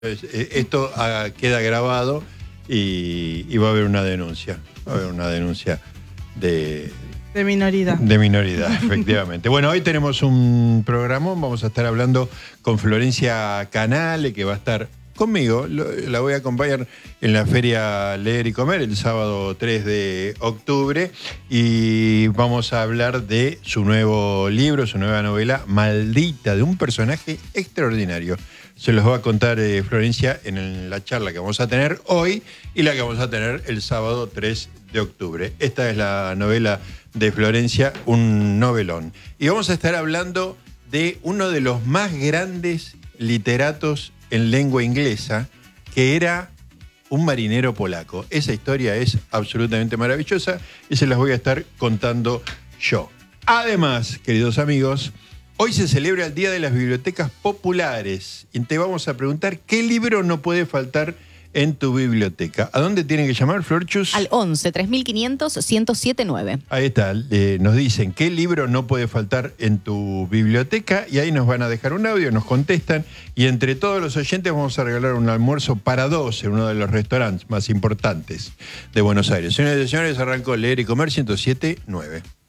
Esto queda grabado y va a haber una denuncia. Va a haber una denuncia de minoridad. De minoridad, efectivamente. Bueno, hoy tenemos un programón. Vamos a estar hablando con Florencia Canale, que va a estar conmigo. La voy a acompañar en la Feria Leer y Comer el sábado 3 de octubre. Y vamos a hablar de su nuevo libro, su nueva novela, Maldita, de un personaje extraordinario. Se los va a contar Florencia en la charla que vamos a tener hoy y la que vamos a tener el sábado 3 de octubre. Esta es la novela de Florencia, un novelón. Y vamos a estar hablando de uno de los más grandes literatos en lengua inglesa, que era un marinero polaco. Esa historia es absolutamente maravillosa y se las voy a estar contando yo. Además, queridos amigos, hoy se celebra el Día de las Bibliotecas Populares y te vamos a preguntar qué libro no puede faltar en tu biblioteca. ¿A dónde tienen que llamar, Florchus? Al 11 3500 1079. Ahí está, nos dicen qué libro no puede faltar en tu biblioteca y ahí nos van a dejar un audio, nos contestan y entre todos los oyentes vamos a regalar un almuerzo para dos en uno de los restaurantes más importantes de Buenos Aires. Señoras y señores, arrancó Leer y Comer 107.9.